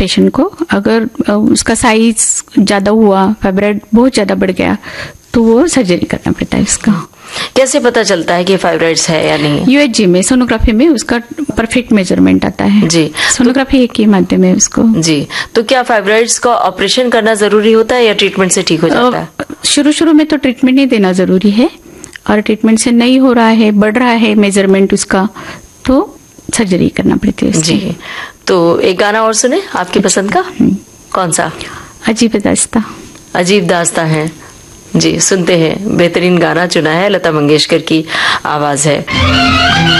Patient को। अगर उसका साइज ज्यादा हुआ, फाइब्रॉइड बहुत ज्यादा बढ़ गया, तो वो सर्जरी करना पड़ता है इसका। कैसे पता चलता है कि फाइब्रॉइड्स है या नहीं? यूएचजी में, सोनोग्राफी में उसका परफेक्ट मेजरमेंट आता है जी। सोनोग्राफी एक ही माध्यम है उसको। जी, तो क्या फाइब्रॉइड्स का ऑपरेशन करना जरूरी होता है या ट्रीटमेंट से ठीक हो जाता है? शुरू में तो ट्रीटमेंट नहीं देना जरूरी है, और ट्रीटमेंट से नहीं हो रहा है, बढ़ रहा है मेजरमेंट उसका, तो सर्जरी करना पड़ती है उसकी। जी, तो एक गाना और सुने आपकी पसंद का। कौन सा? अजीब दास्तां। अजीब दास्तां है जी, सुनते हैं। बेहतरीन गाना चुना है, लता मंगेशकर की आवाज है।